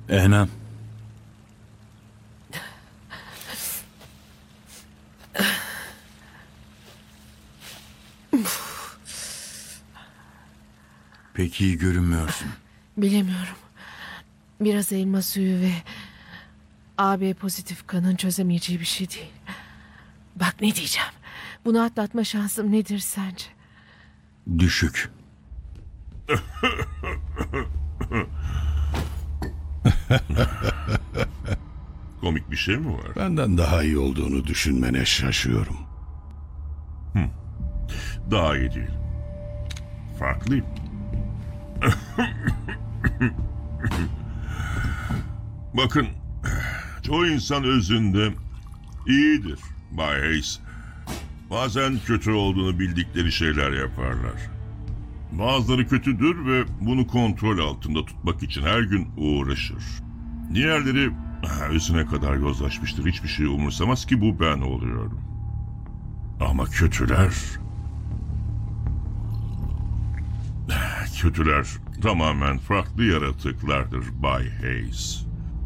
Ehnem. Pek iyi görünmüyorsun. Bilemiyorum. Biraz elma suyu ve AB pozitif kanın çözemeyeceği bir şey değil. Bak ne diyeceğim. Bunu atlatma şansım nedir sence? Düşük. Komik bir şey mi var? Benden daha iyi olduğunu düşünmene şaşıyorum. Daha iyi değil. Farklıyım. Bakın, çoğu insan özünde iyidir Bay Hayes. Bazen kötü olduğunu bildikleri şeyler yaparlar. Bazıları kötüdür ve bunu kontrol altında tutmak için her gün uğraşır. Diğerleri özüne kadar yozlaşmıştır. Hiçbir şey umursamaz ki bu ben oluyorum. Ama kötüler tamamen farklı yaratıklardır Bay Hayes.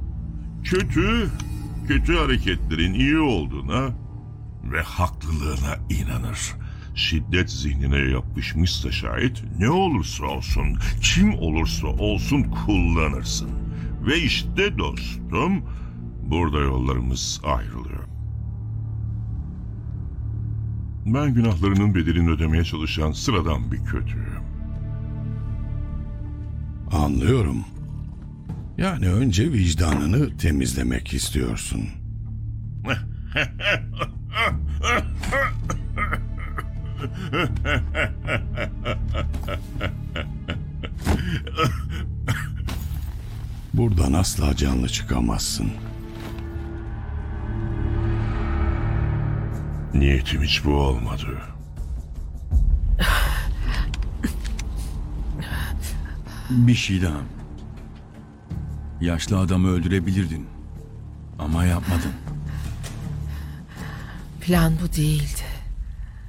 Kötü hareketlerin iyi olduğuna ve haklılığına inanır. Şiddet zihnine yapışmışsa şayet ne olursa olsun, kim olursa olsun kullanırsın. Ve işte dostum, burada yollarımız ayrılıyor. Ben günahlarının bedelini ödemeye çalışan sıradan bir kötüyüm. Anlıyorum. Yani önce vicdanını temizlemek istiyorsun. Buradan asla canlı çıkamazsın. Niyetim hiç bu olmadı. Bir şey daha. Yaşlı adamı öldürebilirdin. Ama yapmadın. Plan bu değildi.